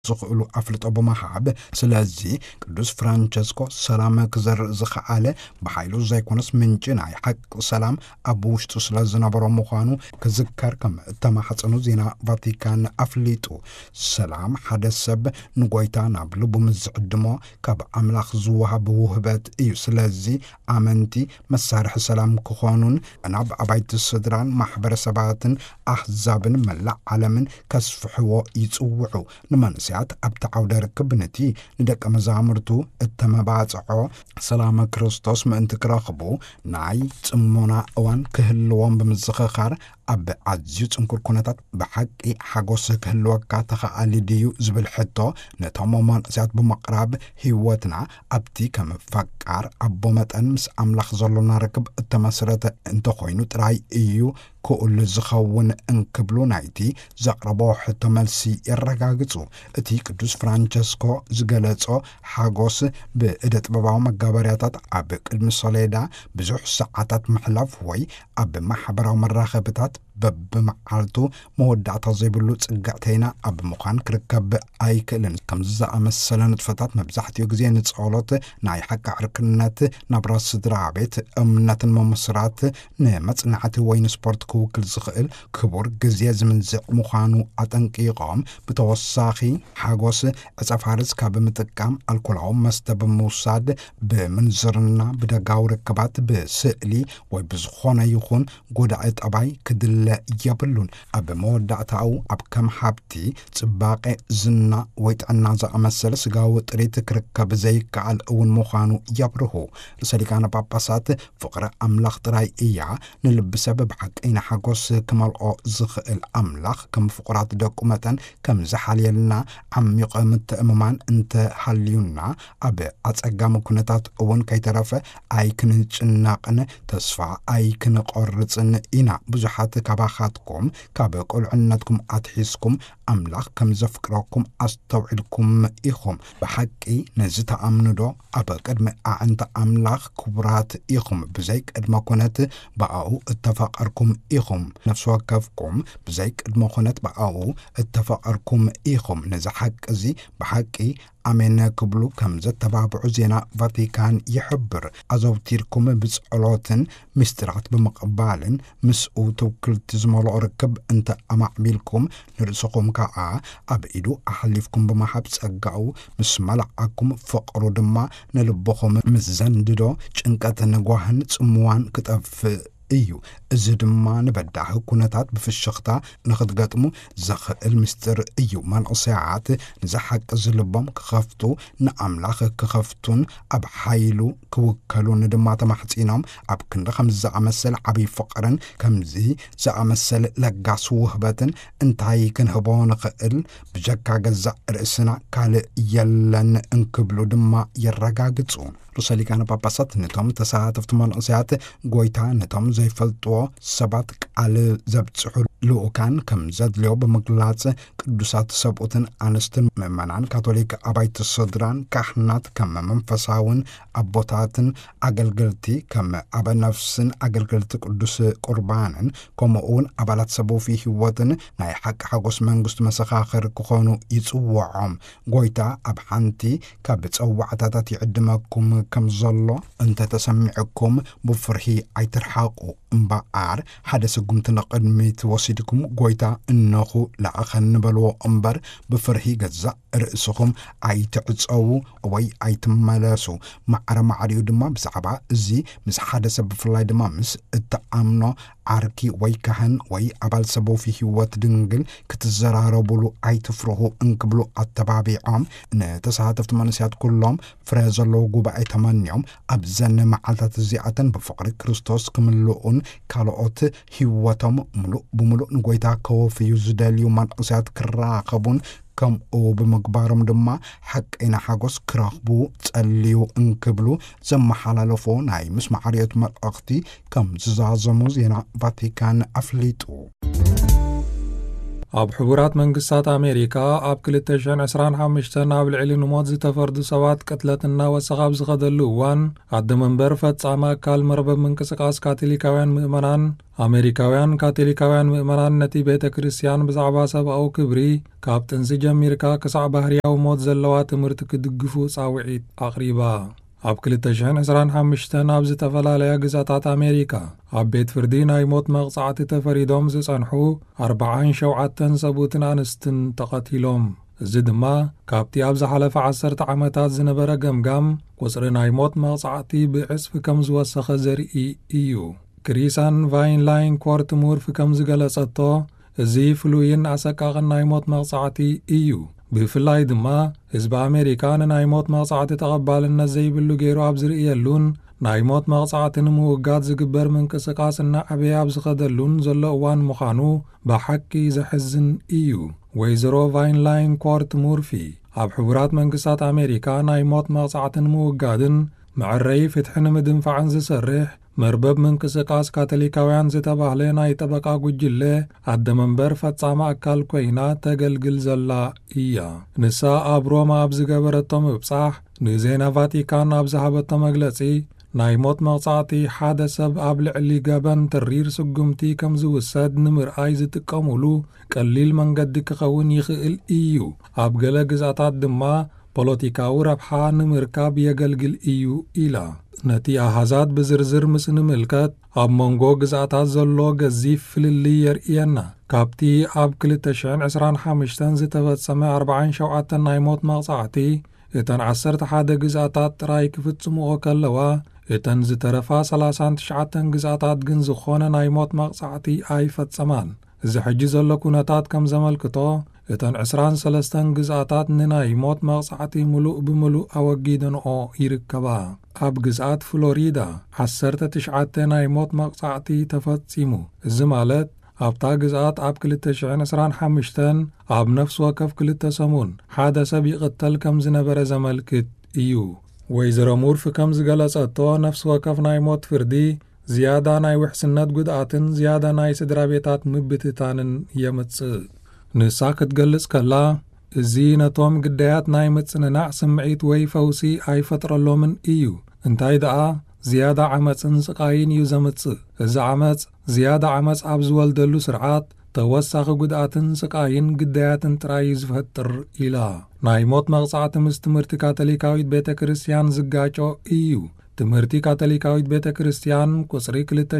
زخلو أفلت أبو محاب سلازي قدوس فرانشسكو سلام كزر زخالة بحيلو زي كونس من جناي حق سلام أبوش تسلازنا برو مخانو كذكر كم تماحصنو زينا فاتيكان أفليتو سلام حدث سب نقويتانا بلبو مزعدمو كاب أملاخ زوها بوهبات إيو سلازي آمنتي مسارح سلام كخانون أناب أبايت الصدران محبر سباتن أحزابن ملع علمن كسفحو يتوعو نمان سيات أبتعو دارك بنتي ندك مزامرتو التمباعو سلام كريستوس ما انت كراخبو ناي تمونا اوان كهلوان بمزخخار أب عزيز انكر كونتات بحقي حقوس كهلوكا تخالي ديو زبل حتو نتمامان سيات بمقراب هيواتنا أبتي كم فكار أبو متأنمس أملاخ زلونا ركب التمسرة انتو خوينو تراي إيو كل زخون انكبلو نايتي زقربو حتى ملسي الرقاقتو اتي قدوس فرانشسكو زغلصو حاغوس بإدت بباو مقابرياتات اب قدم الصليدا بزوح ساعات محلف وي اب محبراو مراخبتات بمعالتو مودعتا زيبلو صقعتينا اب مخان كركب ايكلن كمزا امسلن تفتات مبزحتيو غزي نصولت ناي حق عركنات نبراس صدرا بيت امنات ممسرات نمصنعت وين سبورت كوكل زخل كبر غزي زمنزع مخانو اطنقيقام بتوساخي حاغوس اصفارس كبمتقام الكولاو مستب موساد بمنزرنا بدغاو ركبات بسئلي وي بزخونه يخون غودعت اباي كدل يابلون اب مودعتاو اب كم حبتي صباقه زنا ويطعنا ز امسل سغاو طريت كركب زي كال اون مخانو يبرهو لسليكانا باباسات فقره املاخ تراي ايا نلبس سبب حقينا حقوس كمال او زخل املاخ كم فقرات دوكمتن كم زحاليلنا عميق متأممان انت حليونا اب اصقام كنتات اون كيترفه ايكن چناقن تسفا ايكن قرصن اينا بزحات كباخاتكم كابقول عنتكم اتحسكم املاخ كم زفكركم استوعدكم ايخم بحقي نزت امندو اب قدم انت املاخ كبرات ايخم بزيك قدم كنت باو اتفاقركم ايخم نفس وكفكم بزيك قدم كنت باو اتفاقركم ايخم نزحق زي بحقي أمين كبلو كم زتبابعو زينا فاتيكان يحبر أزوتيركم بسعلوتن مسترات بمقبالن مسؤو توكل تزمالو ركب انت أمعبيلكم نرسقكم كاا أبئدو أحليفكم بمحبس أقاو مسملعكم فقرو دما نلبخم مزنددو چنكات نقوهن تسموان كتف ايو ازدما نبدعه كونتات بفشختا نخد قطمو زخ المستر ايو مال ساعات نزحق زلبم كخفتو نأملاخ كخفتون اب حيلو كوكلو ندما تمحصينام اب كند خمز امسل عبي فقرن كمزي زامسل لقاس وهبتن انتاي كنهبو نخل بجكا جزع رأسنا كال يلن انكبلو دما يرقاقصون رساليكان باباسات نتوم تساعتفت مال ساعات قويتا نتوم زي فلطو سبات قال زبصحو لوكان كم زاد ليو بمقلاص قدوسات سبوتن انستن ممنان كاثوليك ابايت الصدران كاحنات كم منفساون ابوتاتن اغلغلتي كم ابا نفسن اغلغلت قدوس قربانن كمون ابالات سبو في هوتن ناي حق حقوس منغست مسخاخر كخونو يصوعهم غويتا ابحنتي كبصوعتات يعدمكم كم زلو انت تسمعكم بفرحي ايترحقو امبار حدث قمت نقدميت وسيدكم غويتا انخو لاخن بلو امبر بفرحي غزا رئسكم ايتعصو وي ايتملاسو معريو دما بزعبا زي مس حدث بفلاي دما مس التامنو عركي وي كهن وي ابال سبو في هوت دنجل كتزراربلو ايتفرحو انكبلو التبابيعام نتساعدفت منسيات كلهم فرازلو غوبا تمانيوم ابزن معلتات زيعتن بفقر كريستوس كملؤون كالوت هيوتم ملو بملو نغويتا كوفي يزداليو من قصات كراقبون كم او بمقبارم دما حق انا حقوس كراقبو تسأليو انكبلو زم حلالفو ناي مش معريت مرأختي كم زازمو زينا فاتيكان افليتو ኣብ ሕቡራት መንግስታት ኣሜሪካ ኣብ 2025 ኣብ ልዕሊ ንሞት ዝተፈርዱ ሰባት ቅትለትና ወሰኻብ ዝኸደሉ እዋን ኣደ መንበር ፈጻማ ኣካል መርበብ ምንቅስቃስ ካቶሊካውያን ምእመናን ኣሜሪካውያን ካቶሊካውያን ምእመናን ነቲ ቤተ ክርስቲያን ብዛዕባ ሰብኣዊ ክብሪ ካብ ጥንሲ ጀሚርካ ክሳዕ ባህርያዊ ሞት ዘለዋ ትምህርቲ ክድግፉ ጻውዒት ኣቕሪባ። ኣብ 2025 ኣብ ዝተፈላለያ ግዛታት ኣሜሪካ ኣብ ቤት ፍርዲ ናይ ሞት መቕጻዕቲ ተፈሪዶም ዝጸንሑ 47 ሰቡትን ኣንስትን ተቐቲሎም። እዚ ድማ ካብቲ ኣብ ዝሓለፈ 10 ዓመታት ዝነበረ ገምጋም ቁጽሪ ናይ ሞት መቕጻዕቲ ብዕጽፊ ከም ዝወሰኸ ዘርኢ እዩ። ክሪሳን ቫይንላይን ኮርትሙር ከም ዝገለጸቶ እዚ ፍሉይን ኣሰቃቕን ናይ ሞት መቕጻዕቲ እዩ። ብፍላይ ድማ ህዝቢ ኣሜሪካ ንናይ ሞት መቕጻዕቲ ተቐባልነት ዘይብሉ ገይሩ ኣብ ዝርእየሉን ናይ ሞት መቕጻዕቲ ንምውጋድ ዝግበር ምንቅስቓስ እናዓበየ ኣብ ዝኸደሉን ዘሎ እዋን ምዃኑ ብሓቂ ዘሕዝን እዩ። ወይዘሮ ቫይንላይን ኮርት ሙርፊ ኣብ ሕቡራት መንግስታት ኣሜሪካ ናይ ሞት መቕጻዕቲ ንምውጋድን መዕረይ ፍትሒ ንምድንፋዕን ዝሰርሕ መርበብ ምንቅስቃስ ካቶሊካውያን ዝተባህለ ናይ ጠበቃ ጉጅለ ኣደ መንበር ፈጻማ ኣካል ኮይና ተገልግል ዘላ እያ። ንሳ ኣብ ሮማ ኣብ ዝገበረቶ ምብጻሕ ንዜና ቫቲካን ኣብ ዝሃበቶ መግለጺ ናይ ሞት መቕጻዕቲ ሓደ ሰብ ኣብ ልዕሊ ገበን ትሪር ስጉምቲ ከም ዝውሰድ ንምርኣይ ዝጥቀሙሉ ቀሊል መንገዲ ክኸውን ይኽእል እዩ። ኣብ ገለ ግዛታት ድማ ፖለቲካዊ ረብሓ ንምርካብ የገልግል እዩ ኢላ። ነቲ ኣሃዛት ብዝርዝር ምስ ንምልከት ኣብ መንጎ ግዛታት ዘሎ ገዚፍ ፍልሊ የርእየና። ካብቲ ኣብ 2025 ዝተፈጸመ 47 ናይ ሞት መቕጻዕቲ እተን 11 ግዛታት ጥራይ ክፍጽምኦ ከለዋ እተን ዝተረፋ 39 ግዛታት ግን ዝኾነ ናይ ሞት መቕጻዕቲ ኣይፈጸማን። እዚ ሕጂ ዘሎ ኩነታት ከም ዘመልክቶ እተን 23 ግዛታት ንናይ ሞት መቕጻዕቲ ሙሉእ ብምሉእ ኣወጊደንኦ ይርከባ። ኣብ ግዛት ፍሎሪዳ 19 ናይ ሞት መቕጻዕቲ ተፈጺሙ። እዚ ማለት ኣብታ ግዛት ኣብ 2025 ኣብ ነፍሲ ወከፍ 2 ሰሙን ሓደ ሰብ ይቕተል ከም ዝነበረ ዘመልክት እዩ። ወይዘሮ ሙርፊ ከም ዝገለጸቶ ነፍሲ ወከፍ ናይ ሞት ፍርዲ ዝያዳ ናይ ውሕስነት ጉድኣትን ዝያዳ ናይ ስድራ ቤታት ምብትታንን የምጽእ። ንሳ ክትገልጽ ከላ እዚ ነቶም ግዳያት ናይ ምጽንናዕ ስምዒት ወይ ፈውሲ ኣይፈጥረሎምን እዩ። እንታይ ደኣ ዝያዳ ዓመፅን ስቃይን እዩ ዘምጽእ። እዚ ዓመፅ ዝያዳ ዓመፅ ኣብ ዝወልደሉ ስርዓት ተወሳኺ ጉድኣትን ስቃይን ግዳያትን ጥራይ ዝፈጥር ኢላ። ናይ ሞት መቕጻዕቲ ምስ ትምህርቲ ካቶሊካዊት ቤተ ክርስቲያን ዝጋጮ እዩ። ትምህርቲ ካቶሊካዊት ቤተ ክርስቲያን ቁጽሪ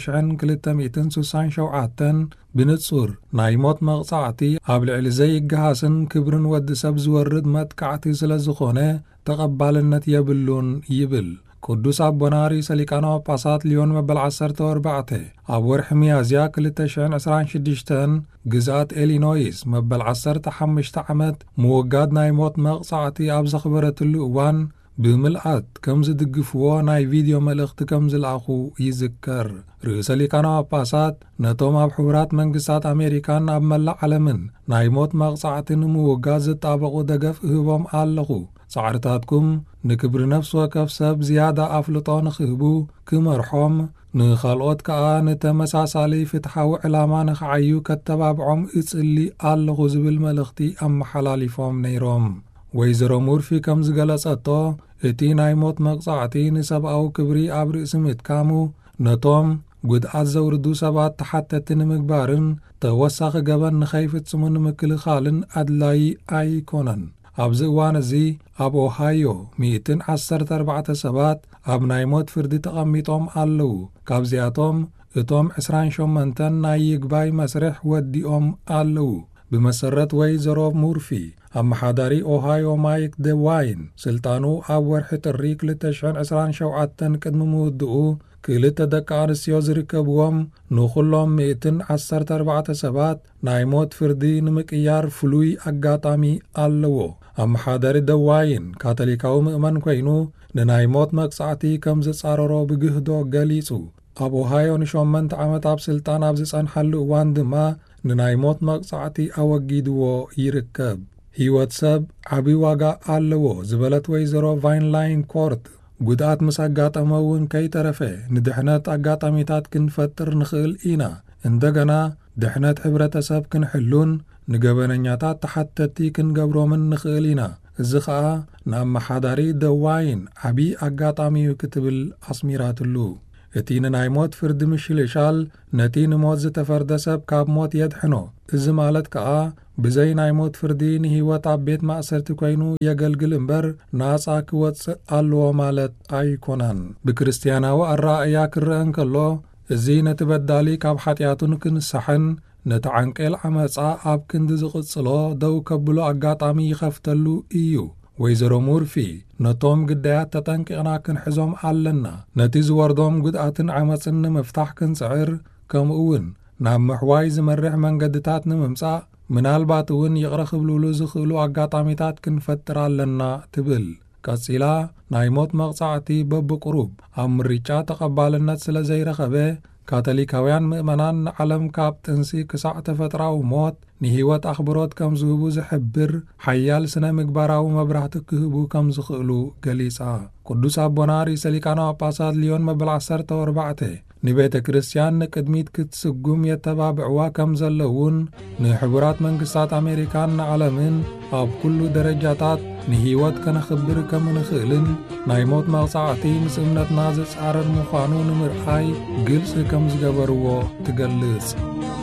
2267 ብንጹር ናይ ሞት መቕጻዕቲ ኣብ ልዕሊ ዘይገሃስን ክብርን ወዲ ሰብ ዝወርድ መጥቃዕቲ ስለ ዝኾነ ተቐባልነት የብሉን ይብል። ቅዱስ ኣቦና ርእሰ ሊቃነ ጳጳሳት ሊዮን መበል 14 ኣብ ወርሒ ሚያዝያ 2026 ግዛት ኢሊኖይስ መበል 15 ዓመት ምውጋድ ናይ ሞት መቕጻዕቲ ኣብ ዘኽበረትሉ እዋን ብምልኣት ከም ዝድግፍዎ ናይ ቪድዮ መልእኽቲ ከም ዝለኣኹ ይዝከር። ርእሰ ሊቃነ ጳጳሳት ነቶም ኣብ ሕቡራት መንግስታት ኣሜሪካን ኣብ መላእ ዓለምን ናይ ሞት መቕጻዕቲ ንምውጋድ ዝጣበቑ ደገፍ እህቦም ኣለኹ። ጻዕርታትኩም ንክብሪ ነፍሲ ወከፍ ሰብ ዝያዳ ኣፍልጦ ንኽህቡ ክመርሖም ንኻልኦት ከኣ ንተመሳሳሊ ፍትሓዊ ዕላማ ንኽዓዩ ከተባብዖም እጽሊ ኣለኹ ዝብል መልእኽቲ ኣመሓላሊፎም ነይሮም። ወይዘሮ ሙርፊ ከም ዝገለጸቶ እቲ ናይ ሞት መቕጻዕቲ ንሰብኣዊ ክብሪ ኣብ ርእሲ ምትካሙ ነቶም ጉድኣት ዘውርዱ ሰባት ተሓተቲ ንምግባርን ተወሳኺ ገበን ንኸይፍጽሙ ንምክልኻልን ኣድላይ ኣይኮነን። ኣብዚ እዋን እዚ ኣብ ኦሃዮ 114 ሰባት ኣብ ናይ ሞት ፍርዲ ተቐሚጦም ኣለዉ። ካብዚኣቶም እቶም 28 ናይ ይግባይ መስርሕ ወዲኦም ኣለዉ። ብመሰረት ወይዘሮ ሙርፊ ኣመሓዳሪ ኦሃዮ ማይክ ደዋይን ስልጣኑ ኣብ ወርሒ ጥሪ 2027 ቅድሚ ምውድኡ 2 ደቂ ኣንስትዮ ዝርከብዎም ንኹሎም 114 ሰባት ናይ ሞት ፍርዲ ንምቅያር ፍሉይ ኣጋጣሚ ኣለዎ። ኣመሓዳሪ ደዋይን ካቶሊካዊ ምእመን ኮይኑ ንናይ ሞት መቕጻዕቲ ከም ዝጻረሮ ብግህዶ ገሊጹ። ኣብ ኦሃዮ ን8 ዓመት ኣብ ስልጣን ኣብ ዝጸንሐሉ እዋን ድማ ንናይ ሞት መቕጻዕቲ ኣወጊድዎ ይርከብ። ህይወት ሰብ ዓብይ ዋጋ ኣለዎ ዝበለት ወይዘሮ ቫይንላይን ኮርት ጉድኣት ምስ ኣጋጠመ እውን ከይተረፈ ንድሕነት ኣጋጣሚታት ክንፈጥር ንኽእል ኢና። እንደገና ድሕነት ሕብረተሰብ ክንሕሉን ንገበነኛታት ተሓተቲ ክንገብሮምን ንኽእል ኢና። እዚ ኸዓ ንኣመሓዳሪ ደዋይን ዓብዪ ኣጋጣሚ እዩ ክትብል ኣስሚራትሉ። እቲ ንናይ ሞት ፍርዲ ምሽልሻል ነቲ ንሞት ዝተፈርደ ሰብ ካብ ሞት የድሕኖ። እዚ ማለት ከዓ ብዘይ ናይ ሞት ፍርዲ ንህይወት ኣብ ቤት ማእሰርቲ ኮይኑ የገልግል እምበር ናጻ ክወፅእ ኣለዎ ማለት ኣይኮናን። ብክርስቲያናዊ ኣረኣእያ ክርአ እንከሎ እዚ ነቲ በዳሊ ካብ ሓጢኣቱ ንክንሳሕን ነቲ ዓንቄል ዓመፃ ኣብ ክንዲ ዝቕጽሎ ደው ከብሎ ኣጋጣሚ ይኸፍተሉ እዩ። ወይዘሮ ሙርፊ ነቶም ግዳያት ተጠንቂቕና ክንሕዞም ኣለና። ነቲ ዝወርዶም ጉድኣትን ዓመፅን ንምፍታሕ ክንጽዕር፣ ከምኡውን ናብ ምሕዋይ ዝመርሕ መንገድታት ንምምጻእ ምናልባት እውን ይቕረ ክብልሉ ዝኽእሉ ኣጋጣሚታት ክንፈጥር ኣለና ትብል። ቀጺላ ናይ ሞት መቕጻዕቲ በብቁሩብ ኣብ ምርጫ ተቐባልነት ስለ ዘይረኸበ ካቶሊካውያን ምእመናን ንዓለም ካብ ጥንሲ ክሳዕ ተፈጥራዊ ሞት ንህይወት ኣኽብሮት ከም ዝህቡ ዝሕብር ሓያል ስነ ምግባራዊ መብራህቲ ክህቡ ከም ዝኽእሉ ገሊጻ። ቅዱስ ኣቦና ርእሰ ሊቃነ ጳጳሳት ሊዮን መበል 14 ንቤተ ክርስቲያን ንቅድሚት ክትስጉም የተባብዕዋ ከም ዘለውን ንሕቡራት መንግስታት ኣሜሪካን ንዓለምን ኣብ ኩሉ ደረጃታት ንህይወት ከነኽብር ከም ንኽእልን ናይ ሞት መቕጻዕቲ ምስ እምነትና ዝጻረር ምዃኑ ንምርኣይ ግልጽ ከም ዝገበርዎ ትገልጽ።